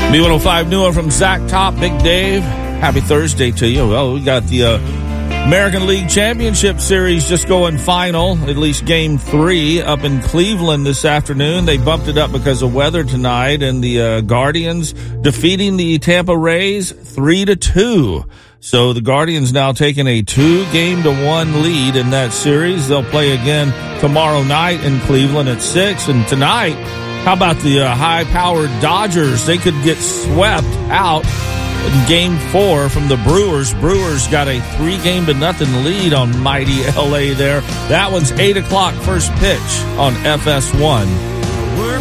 B105 Newer from Zach Top, Big Dave. Happy Thursday to you. Well, we got the American League Championship Series just going final, at least Game 3 up in Cleveland this afternoon. They bumped it up because of weather tonight, and the Guardians defeating the Tampa Rays 3-2. So the Guardians now taking a 2-1 lead in that series. They'll play again tomorrow night in Cleveland at 6, and tonight, how about the high-powered Dodgers? They could get swept out in Game 4 from the Brewers. Brewers got a 3-0 lead on mighty LA there. That one's 8 o'clock first pitch on FS1.